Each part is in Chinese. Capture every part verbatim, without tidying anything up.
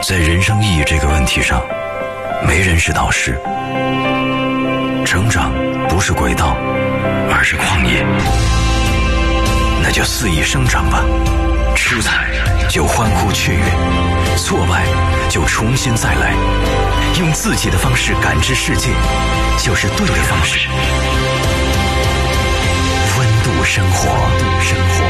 在人生意义这个问题上，没人是导师。成长不是轨道，而是旷野。那就肆意生长吧，出彩就欢呼雀跃，挫败就重新再来，用自己的方式感知世界，就是对的方式。温度生活，生活。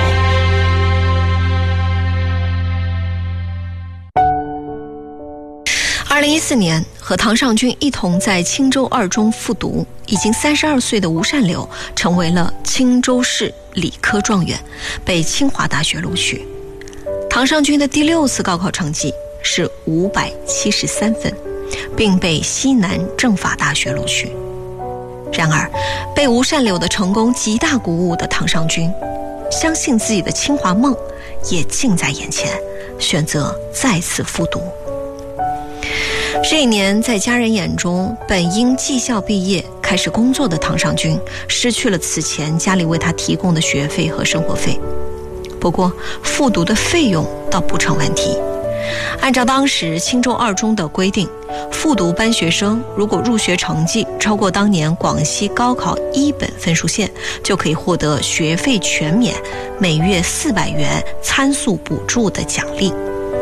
二零一四年，和唐尚君一同在青州二中复读，已经三十二岁的吴善柳成为了青州市理科状元，被清华大学录取。唐尚君的第六次高考成绩是五百七十三分，并被西南政法大学录取。然而，被吴善柳的成功极大鼓舞的唐尚君，相信自己的清华梦也近在眼前，选择再次复读。这一年，在家人眼中本应技校毕业开始工作的唐尚君，失去了此前家里为他提供的学费和生活费。不过复读的费用倒不成问题。按照当时青州二中的规定，复读班学生如果入学成绩超过当年广西高考一本分数线，就可以获得学费全免、每月四百元参宿补助的奖励。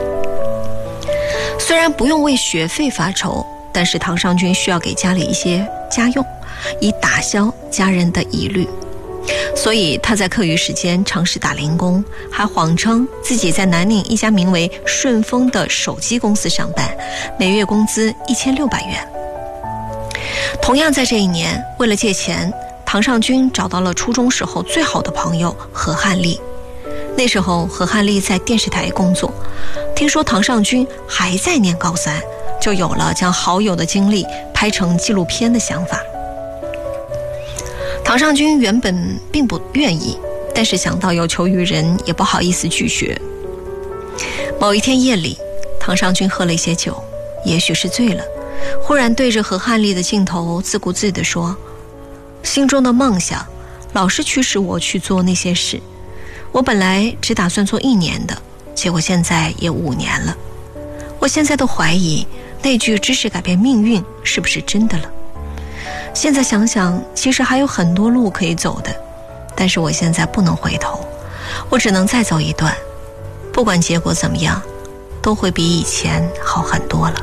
虽然不用为学费发愁，但是唐尚君需要给家里一些家用，以打消家人的疑虑。所以他在课余时间尝试打零工，还谎称自己在南宁一家名为顺丰的手机公司上班，每月工资一千六百元。同样在这一年，为了借钱，唐尚君找到了初中时候最好的朋友何汉丽。那时候何汉丽在电视台工作，听说唐尚君还在念高三，就有了将好友的经历拍成纪录片的想法。唐尚君原本并不愿意，但是想到有求于人，也不好意思拒绝。某一天夜里，唐尚君喝了一些酒，也许是醉了，忽然对着何汉丽的镜头自顾自地说：心中的梦想老是驱使我去做那些事，我本来只打算做一年的，结果现在也五年了。我现在都怀疑那句知识改变命运是不是真的了。现在想想，其实还有很多路可以走的，但是我现在不能回头，我只能再走一段，不管结果怎么样，都会比以前好很多了。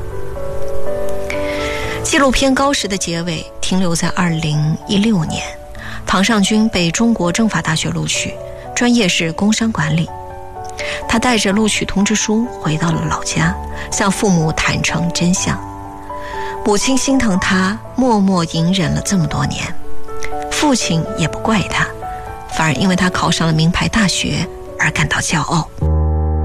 纪录片《高时》的结尾停留在二零一六年，唐尚君被中国政法大学录取，专业是工商管理。他带着录取通知书回到了老家，向父母坦诚真相。母亲心疼他默默隐忍了这么多年，父亲也不怪他，反而因为他考上了名牌大学而感到骄傲。